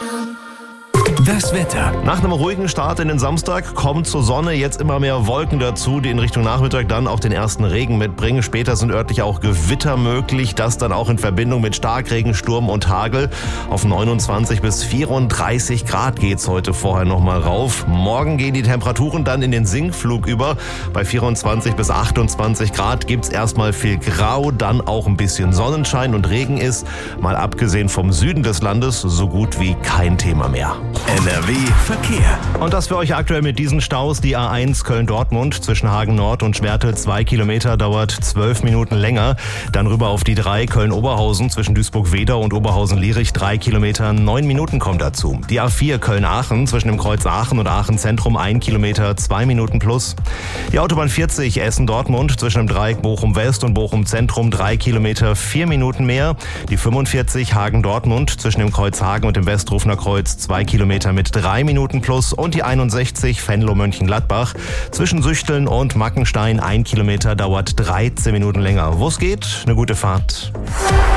Das Wetter. Nach einem ruhigen Start in den Samstag kommt zur Sonne jetzt immer mehr Wolken dazu, die in Richtung Nachmittag dann auch den ersten Regen mitbringen. Später sind örtlich auch Gewitter möglich, das dann auch in Verbindung mit Starkregen, Sturm und Hagel. Auf 29 bis 34 Grad geht's heute vorher nochmal rauf. Morgen gehen die Temperaturen dann in den Sinkflug über. Bei 24 bis 28 Grad gibt's erstmal viel Grau, dann auch ein bisschen Sonnenschein und Regen ist, mal abgesehen vom Süden des Landes, so gut wie kein Thema mehr. NRW Verkehr. Und das für euch aktuell mit diesen Staus. Die A1 Köln-Dortmund zwischen Hagen Nord und Schwerte 2 Kilometer dauert 12 Minuten länger. Dann rüber auf die 3 Köln-Oberhausen zwischen Duisburg-Wedau und Oberhausen-Lierich 3 Kilometer, 9 Minuten kommt dazu. Die A4 Köln-Aachen zwischen dem Kreuz Aachen und Aachen Zentrum 1 Kilometer, 2 Minuten plus. Die Autobahn 40 Essen-Dortmund zwischen dem Dreieck Bochum-West und Bochum-Zentrum 3 Kilometer, 4 Minuten mehr. Die 45 Hagen-Dortmund zwischen dem Kreuz Hagen und dem Westrufener Kreuz 2 Kilometer mit 3 Minuten plus und die 61 Venlo-Mönchengladbach zwischen Süchteln und Mackenstein 1 Kilometer dauert 13 Minuten länger. Wo es geht, eine gute Fahrt.